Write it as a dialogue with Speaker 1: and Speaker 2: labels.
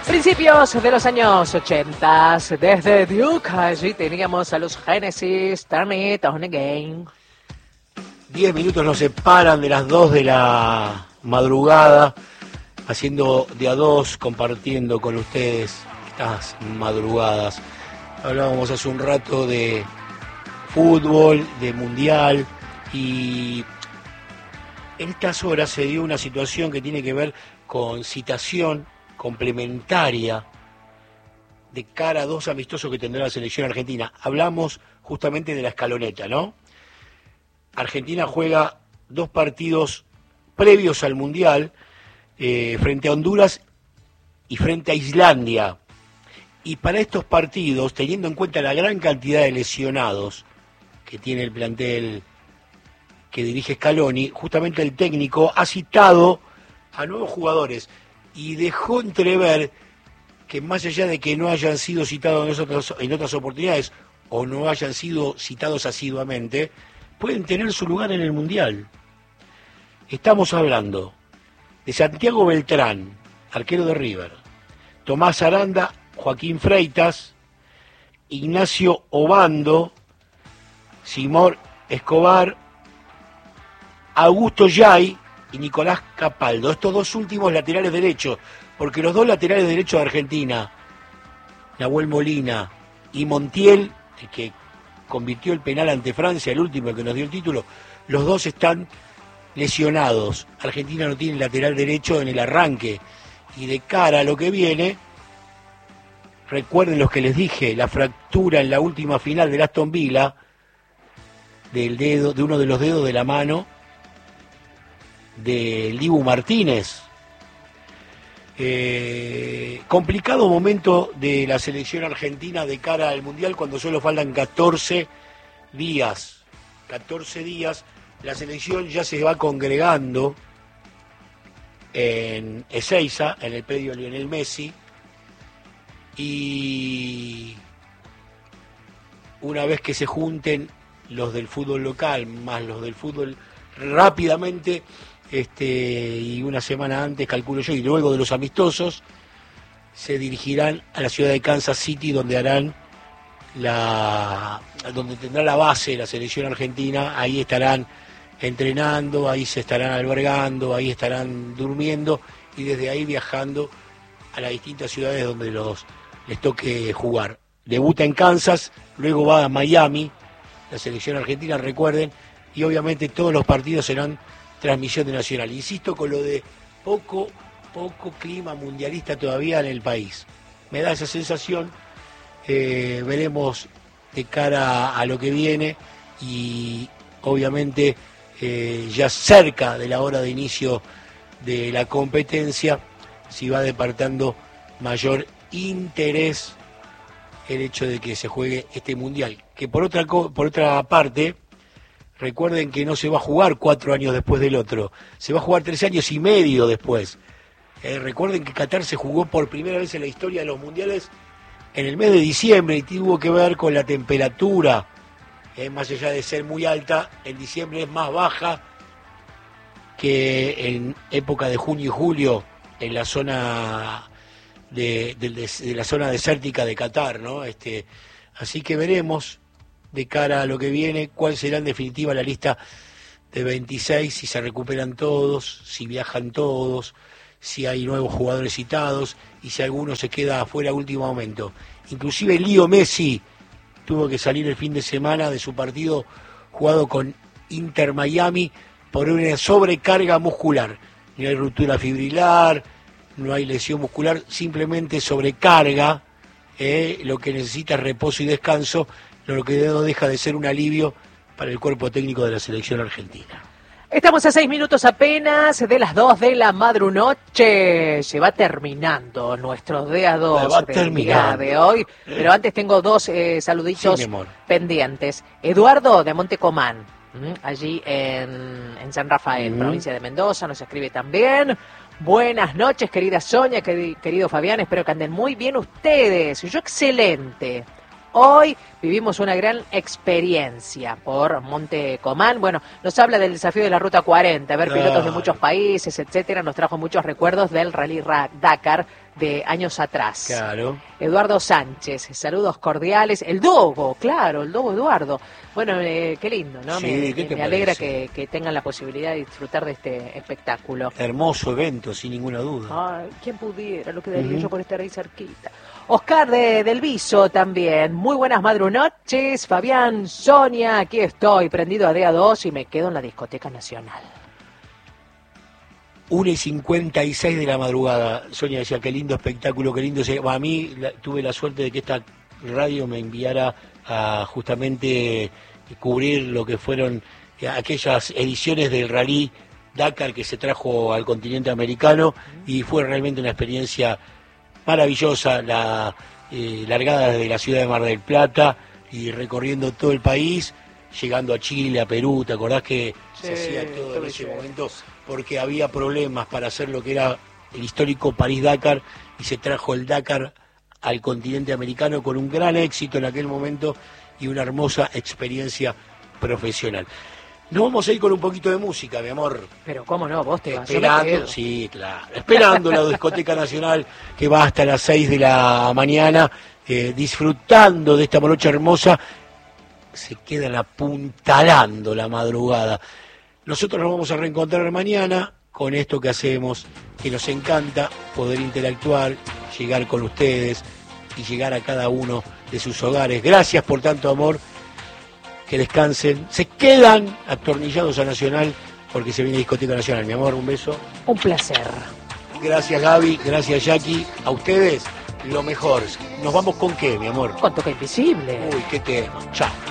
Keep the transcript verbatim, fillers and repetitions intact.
Speaker 1: Principios de los años ochenta, desde Duke, allí teníamos a los Genesis, Turn It On Again.
Speaker 2: Diez minutos nos separan de las dos de la madrugada, haciendo de a dos, compartiendo con ustedes estas madrugadas. Hablábamos hace un rato de fútbol, de mundial, y en estas horas se dio una situación que tiene que ver con citación complementaria de cara a dos amistosos que tendrá la selección argentina. Hablamos justamente de la escaloneta, ¿no? Argentina juega dos partidos previos al Mundial, eh, frente a Honduras y frente a Islandia. Y para estos partidos, teniendo en cuenta la gran cantidad de lesionados que tiene el plantel que dirige Scaloni, justamente el técnico ha citado a nuevos jugadores y dejó entrever que más allá de que no hayan sido citados en otras, en otras oportunidades o no hayan sido citados asiduamente, pueden tener su lugar en el Mundial. Estamos hablando de Santiago Beltrán, arquero de River, Tomás Aranda, Joaquín Freitas, Ignacio Obando, Simón Escobar, Augusto Yay y Nicolás Capaldo. Estos dos últimos laterales derechos, porque los dos laterales derechos de Argentina, Nahuel Molina y Montiel, el que convirtió el penal ante Francia, el último que nos dio el título, los dos están lesionados. Argentina no tiene lateral derecho en el arranque, y de cara a lo que viene, recuerden los que les dije, la fractura en la última final del Aston Villa del dedo, de uno de los dedos de la mano de Dibu Martínez. Eh, complicado momento de la selección argentina de cara al Mundial, cuando solo faltan catorce días. catorce días, la selección ya se va congregando en Ezeiza, en el predio Lionel Messi, y una vez que se junten los del fútbol local más los del fútbol, rápidamente, este, y una semana antes, calculo yo, y luego de los amistosos, se dirigirán a la ciudad de Kansas City, donde harán la, donde tendrá la base la selección argentina. Ahí estarán entrenando, ahí se estarán albergando, ahí estarán durmiendo, y desde ahí viajando a las distintas ciudades donde los les toque jugar. Debuta en Kansas, luego va a Miami, la selección argentina, recuerden, y obviamente todos los partidos serán transmisión de Nacional. Insisto con lo de poco, poco clima mundialista todavía en el país. Me da esa sensación, eh, veremos de cara a lo que viene, y obviamente eh, ya cerca de la hora de inicio de la competencia, si va despertando mayor interés el hecho de que se juegue este mundial, que por otra por otra parte, recuerden que no se va a jugar cuatro años después del otro, se va a jugar tres años y medio después. Eh, recuerden que Qatar se jugó por primera vez en la historia de los mundiales en el mes de diciembre, y tuvo que ver con la temperatura, eh, más allá de ser muy alta, en diciembre es más baja que en época de junio y julio en la zona De, de, de la zona desértica de Qatar, ¿no? Este, así que veremos de cara a lo que viene cuál será en definitiva la lista de veintiséis, si se recuperan todos, si viajan todos, si hay nuevos jugadores citados y si alguno se queda afuera a último momento. Inclusive Leo Messi tuvo que salir el fin de semana de su partido jugado con Inter Miami por una sobrecarga muscular. No hay ruptura fibrilar, no hay lesión muscular, simplemente sobrecarga, eh, lo que necesita es reposo y descanso, lo que no deja de ser un alivio para el cuerpo técnico de la selección argentina.
Speaker 1: Estamos a seis minutos apenas de las dos de la madrunoche. Se va terminando nuestro D A dos del día de hoy, pero antes tengo dos eh, saluditos sí, pendientes. Eduardo de Montecomán, allí en, en San Rafael, uh-huh. provincia de Mendoza, nos escribe también. Buenas noches, querida Sonia, querido Fabián, espero que anden muy bien ustedes. Yo excelente. Hoy vivimos una gran experiencia por Montecomán. Bueno, nos habla del desafío de la Ruta cuarenta, ver pilotos de muchos países, etcétera. Nos trajo muchos recuerdos del Rally Dakar de años atrás.
Speaker 2: Claro.
Speaker 1: Eduardo Sánchez, saludos cordiales. El Dogo, claro, el Dogo Eduardo. Bueno, eh, qué lindo, ¿no?
Speaker 2: Sí,
Speaker 1: me
Speaker 2: ¿qué te
Speaker 1: me alegra
Speaker 2: parece?
Speaker 1: que, que tengan la posibilidad de disfrutar de este espectáculo.
Speaker 2: Hermoso evento, sin ninguna duda.
Speaker 1: Ay, ¿quién pudiera? Lo que daría
Speaker 2: Uh-huh.
Speaker 1: yo por estar ahí cerquita. Oscar de, del Viso también. Muy buenas madrunoches. Fabián, Sonia, aquí estoy, prendido a D A dos y me quedo en la Discoteca Nacional.
Speaker 2: una y cincuenta y seis de la madrugada. Sonia decía, qué lindo espectáculo, qué lindo. Se... A mí la, tuve la suerte de que esta radio me enviara a justamente cubrir lo que fueron aquellas ediciones del Rally Dakar que se trajo al continente americano y fue realmente una experiencia maravillosa, la eh, largada desde la ciudad de Mar del Plata y recorriendo todo el país, llegando a Chile, a Perú. ¿Te acordás que sí, se hacía todo en ese momento? Porque había problemas para hacer lo que era el histórico París-Dakar y se trajo el Dakar al continente americano con un gran éxito en aquel momento y una hermosa experiencia profesional. Nos vamos a ir con un poquito de música, mi amor.
Speaker 1: Pero cómo no, vos te vas.
Speaker 2: Esperando, sí, claro. Esperando la Discoteca Nacional que va hasta las seis de la mañana, eh, disfrutando de esta morocha hermosa. Se quedan apuntalando la madrugada. Nosotros nos vamos a reencontrar mañana con esto que hacemos, que nos encanta poder interactuar, llegar con ustedes y llegar a cada uno de sus hogares. Gracias por tanto amor, que descansen. Se quedan atornillados a Nacional porque se viene Discoteca Nacional. Mi amor, un beso.
Speaker 1: Un placer.
Speaker 2: Gracias Gaby, gracias Jackie. A ustedes lo mejor. ¿Nos vamos con qué, mi amor?
Speaker 1: Con Toque Invisible.
Speaker 2: Uy, qué tema. Chao.